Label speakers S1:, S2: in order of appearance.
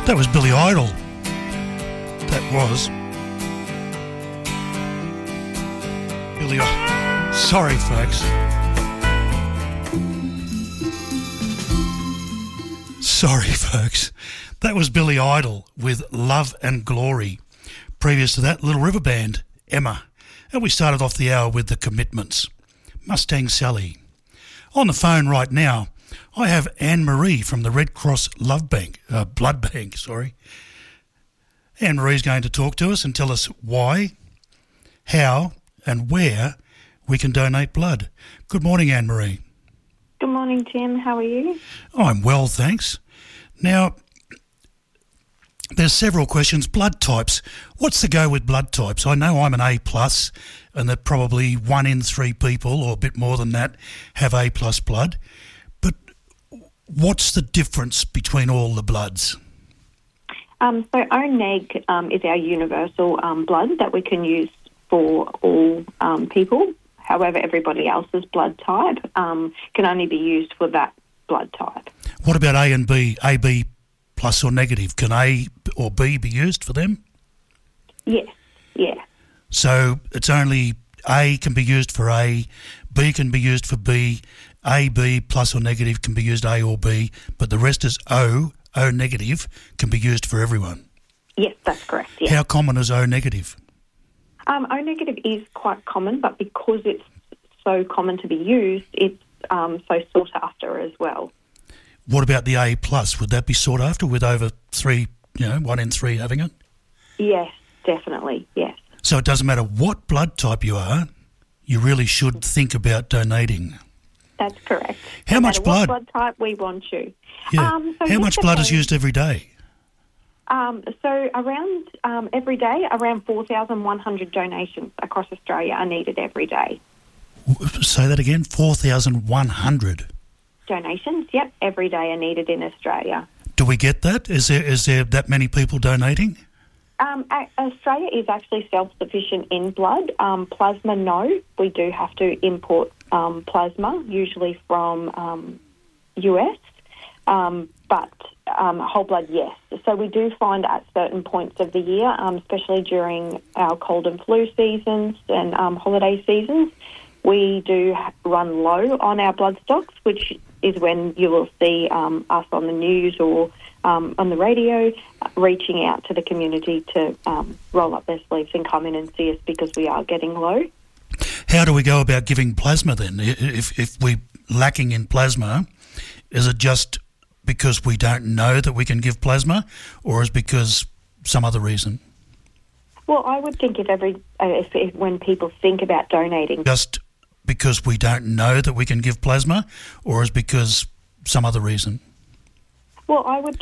S1: That was Billy Idol. That was. Billy Idol. Sorry, folks. Sorry, folks. That was Billy Idol with Love and Glory. Previous to that, Little River Band, Emma. And we started off the hour with The Commitments, Mustang Sally. On the phone right now, I have Anne-Marie from the Red Cross Blood Bank. Anne-Marie's going to talk to us and tell us why, how and where we can donate blood. Good morning, Anne-Marie.
S2: Good morning, Jim. How are you?
S1: I'm well, thanks. Now, there's several questions. Blood types. What's the go with blood types? I know I'm an A+, and that probably 1 in 3 people, or a bit more than that, have A+ blood. But what's the difference between all the bloods?
S2: So O-neg is our universal blood that we can use for all people. However, everybody else's blood type can only be used for that blood type.
S1: What about A and B, AB plus or negative? Can A or B be used for them?
S2: Yes, yeah.
S1: So it's only A can be used for A, B can be used for B, AB plus or negative can be used A or B, but the rest is O negative can be used for everyone.
S2: Yes, that's correct, yes.
S1: How common is O negative?
S2: O negative is quite common, but because it's so common to be used, it's so sought after as well.
S1: What about the A+? Would that be sought after with over 3, 1 in 3 having it?
S2: Yes, definitely, yes.
S1: So it doesn't matter what blood type you are, you really should think about donating.
S2: That's correct.
S1: How much blood?
S2: What blood type we want you.
S1: Yeah. How much blood is used every day?
S2: So around every day, around 4,100 donations across Australia are needed every day.
S1: Say that again, 4,100?
S2: Donations, yep, every day are needed in Australia.
S1: Do we get that? Is there that many people donating?
S2: Australia is actually self-sufficient in blood. Plasma, no. We do have to import plasma, usually from US, but whole blood, yes. So we do find at certain points of the year, especially during our cold and flu seasons and holiday seasons, we do run low on our blood stocks, which is when you will see us on the news or on the radio reaching out to the community to roll up their sleeves and come in and see us because we are getting low.
S1: How do we go about giving plasma then? If we're lacking in plasma, is it just because we don't know that we can give plasma, or is it because some other reason?
S2: Well, I would think if when people think about donating...
S1: Just because we don't know that we can give plasma, or is it because some other reason?
S2: Well, I would